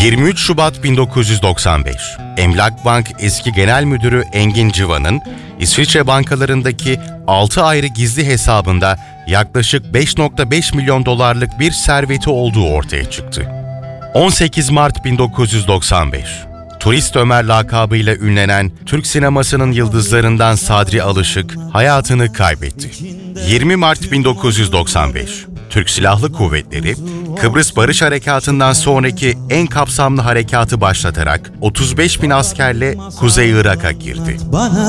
23 Şubat 1995, Emlak Bank eski genel müdürü Engin Civan'ın İsviçre bankalarındaki 6 ayrı gizli hesabında yaklaşık 5,5 milyon dolarlık bir serveti olduğu ortaya çıktı. 18 Mart 1995, Turist Ömer lakabıyla ünlenen Türk sinemasının yıldızlarından Sadri Alışık hayatını kaybetti. 20 Mart 1995, Türk Silahlı Kuvvetleri, Kıbrıs Barış Harekatı'ndan sonraki en kapsamlı harekatı başlatarak 35 bin askerle Kuzey Irak'a girdi.